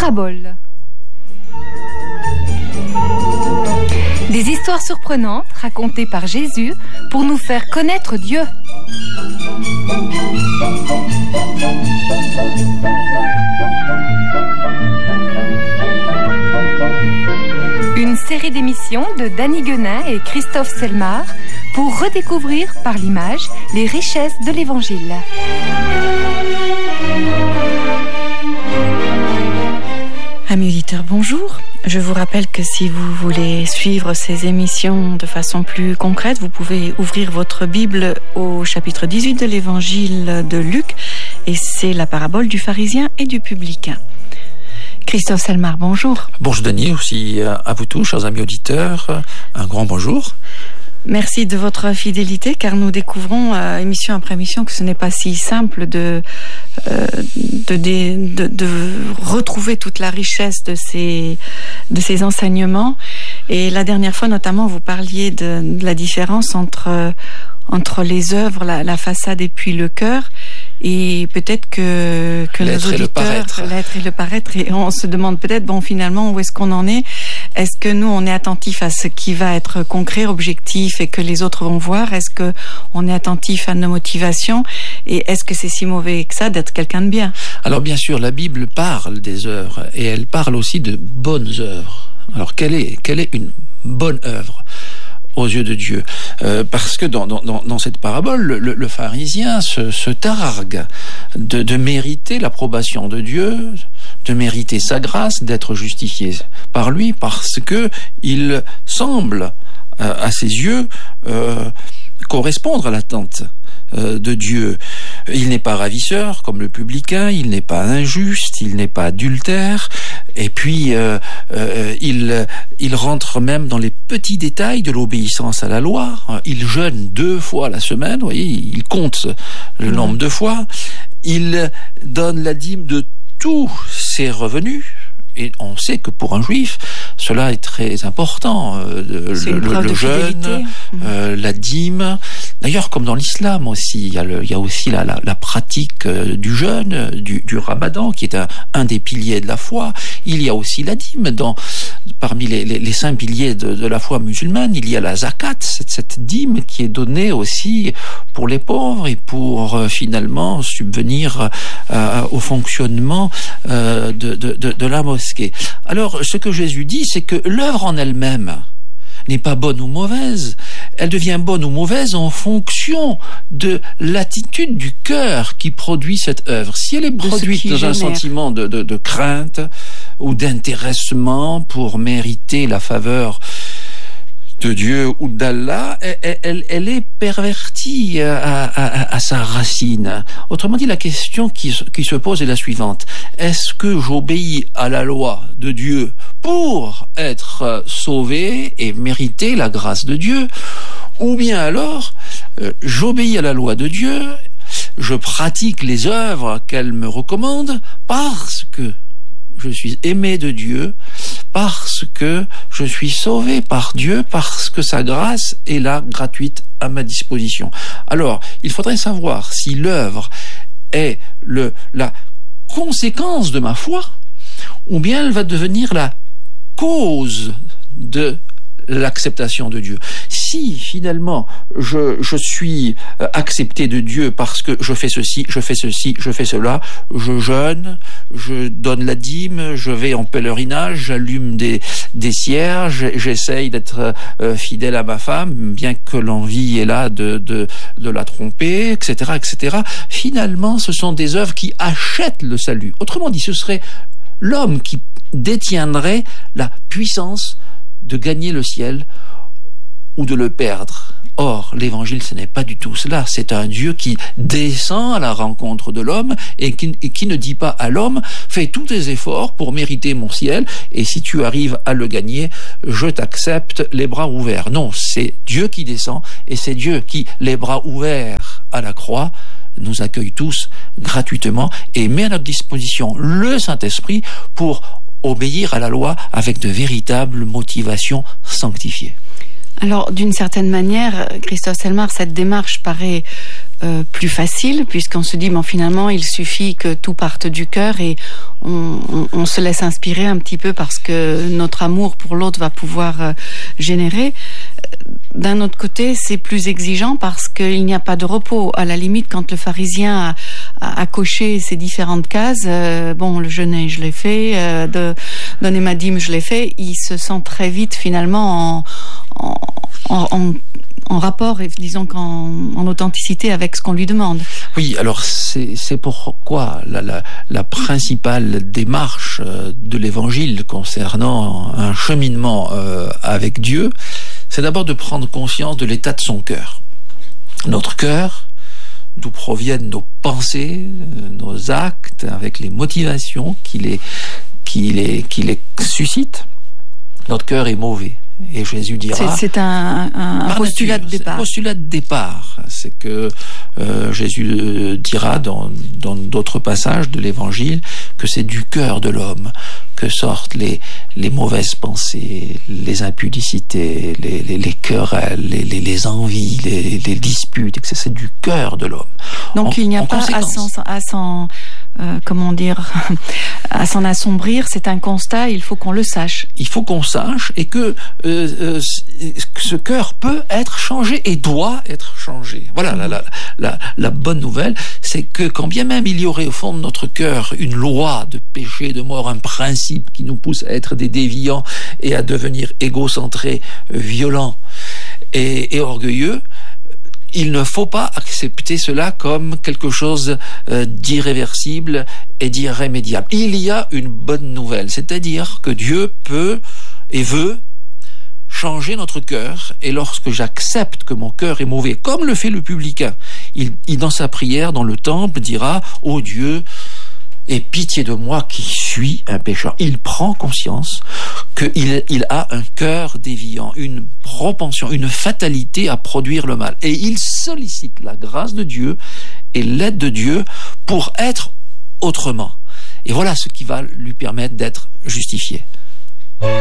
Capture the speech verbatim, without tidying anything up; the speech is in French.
Paraboles. Des histoires surprenantes racontées par Jésus pour nous faire connaître Dieu. Une série d'émissions de Danny Guenin et Christophe Selmar pour redécouvrir par l'image les richesses de l'Évangile. Amis auditeurs, bonjour. Je vous rappelle que si vous voulez suivre ces émissions de façon plus concrète, vous pouvez ouvrir votre Bible au chapitre dix-huit de l'Évangile de Luc, et c'est la parabole du pharisien et du publicain. Christophe Selmar, bonjour. Bonjour Denis, aussi à vous tous, chers amis auditeurs, un grand bonjour. Merci de votre fidélité, car nous découvrons euh, émission après émission que ce n'est pas si simple de, euh, de, de, de retrouver toute la richesse de ces, de ces enseignements. Et la dernière fois, notamment, vous parliez de, de la différence entre, entre les œuvres, la, la façade et puis le cœur. Et peut-être que, que nos auditeurs, l'être et le paraître, et on se demande peut-être, bon, finalement, où est-ce qu'on en est? Est-ce que nous, on est attentif à ce qui va être concret, objectif, et que les autres vont voir? Est-ce que on est attentif à nos motivations? Et est-ce que c'est si mauvais que ça d'être quelqu'un de bien? Alors, bien sûr, la Bible parle des œuvres, et elle parle aussi de bonnes œuvres. Alors, quelle est, quelle est une bonne œuvre aux yeux de Dieu? euh, Parce que dans, dans, dans cette parabole, le, le pharisien se, se targue de, de mériter l'approbation de Dieu, de mériter sa grâce, d'être justifié par lui, parce que il semble, euh, à ses yeux, euh, correspondre à l'attente euh, de Dieu. Il n'est pas ravisseur comme le publicain, il n'est pas injuste, il n'est pas adultère, et puis euh, euh, il, il rentre même dans les petits détails de l'obéissance à la loi. Il jeûne deux fois la semaine, vous voyez, il compte le nombre de fois. Il donne la dîme de tous ses revenus, et on sait que pour un juif, cela est très important. Euh, le, le, le jeûne, euh, la dîme. D'ailleurs, comme dans l'islam aussi, il y a, le, il y a aussi la, la, la pratique euh, du jeûne, du, du ramadan, qui est un, un des piliers de la foi. Il y a aussi la dîme. Dans, parmi les, les, les cinq piliers de, de la foi musulmane, il y a la zakat, cette, cette dîme qui est donnée aussi pour les pauvres et pour euh, finalement subvenir euh, au fonctionnement euh, de, de, de, de la mosquée. Alors, ce que Jésus dit, c'est que l'œuvre en elle-même n'est pas bonne ou mauvaise. Elle devient bonne ou mauvaise en fonction de l'attitude du cœur qui produit cette œuvre. Si elle est produite dans un sentiment de, de, de crainte ou d'intéressement pour mériter la faveur de Dieu ou d'Allah, elle, elle, elle est pervertie à, à, à sa racine. Autrement dit, la question qui, qui se pose est la suivante. Est-ce que j'obéis à la loi de Dieu pour être sauvé et mériter la grâce de Dieu? Ou bien alors, euh, j'obéis à la loi de Dieu, je pratique les œuvres qu'elle me recommande parce que je suis aimé de Dieu, parce que je suis sauvé par Dieu, parce que sa grâce est là, gratuite, à ma disposition. Alors, il faudrait savoir si l'œuvre est le, la conséquence de ma foi, ou bien elle va devenir la cause de l'acceptation de Dieu. Si finalement je, je suis accepté de Dieu parce que je fais ceci, je fais ceci, je fais cela, je jeûne, je donne la dîme, je vais en pèlerinage, j'allume des, des cierges, j'essaye d'être euh, fidèle à ma femme, bien que l'envie est là de, de, de la tromper, et cetera, et cetera. Finalement, ce sont des œuvres qui achètent le salut. Autrement dit, ce serait l'homme qui détiendrait la puissance de gagner le ciel ou de le perdre. Or, l'évangile, ce n'est pas du tout cela. C'est un Dieu qui descend à la rencontre de l'homme et qui, et qui ne dit pas à l'homme « fais tous tes efforts pour mériter mon ciel et si tu arrives à le gagner, je t'accepte les bras ouverts ». Non, c'est Dieu qui descend et c'est Dieu qui, les bras ouverts à la croix, nous accueille tous gratuitement et met à notre disposition le Saint-Esprit pour obéir à la loi avec de véritables motivations sanctifiées. Alors, d'une certaine manière, Christophe Selmar, cette démarche paraît euh, plus facile, puisqu'on se dit, bon, finalement, il suffit que tout parte du cœur et on, on, on se laisse inspirer un petit peu parce que notre amour pour l'autre va pouvoir euh, générer. D'un autre côté, c'est plus exigeant parce qu'il n'y a pas de repos. À la limite, quand le pharisien a, a, a coché ces différentes cases, euh, bon, le jeûner, je l'ai fait, euh, de donner ma dîme, je l'ai fait, il se sent très vite finalement en, en, en, en rapport, et disons qu'en en authenticité avec ce qu'on lui demande. Oui, alors c'est, c'est pourquoi la, la, la principale démarche de l'Évangile concernant un cheminement euh, avec Dieu, c'est d'abord de prendre conscience de l'état de son cœur. Notre cœur, d'où proviennent nos pensées, nos actes, avec les motivations qui les, qui les, qui les suscitent. Notre cœur est mauvais. Et Jésus dira... C'est, c'est un, un, un postulat nature, de départ. C'est un postulat de départ. C'est que euh, Jésus dira dans, dans d'autres passages de l'Évangile que c'est du cœur de l'homme que sortent les, les mauvaises pensées, les impudicités, les, les, les querelles, les, les, les envies, les, les disputes, et que c'est du cœur de l'homme. Donc en, il n'y a pas à s'en... À s'en Euh, comment dire, à s'en assombrir, c'est un constat, il faut qu'on le sache. Il faut qu'on sache et que, euh, euh, que ce cœur peut être changé et doit être changé. Voilà, mmh. la, la, la, la bonne nouvelle, c'est que quand bien même il y aurait au fond de notre cœur une loi de péché, de mort, un principe qui nous pousse à être des déviants et à devenir égocentrés, euh, violents et, et orgueilleux, il ne faut pas accepter cela comme quelque chose euh, d'irréversible et d'irrémédiable. Il y a une bonne nouvelle, c'est-à-dire que Dieu peut et veut changer notre cœur, et lorsque j'accepte que mon cœur est mauvais, comme le fait le publicain, il, il dans sa prière dans le temple dira « Ô Dieu, aie pitié de moi qui suis un pécheur ». Il prend conscience qu'il il a un cœur déviant, une propension, une fatalité à produire le mal. Et il sollicite la grâce de Dieu et l'aide de Dieu pour être autrement. Et voilà ce qui va lui permettre d'être justifié.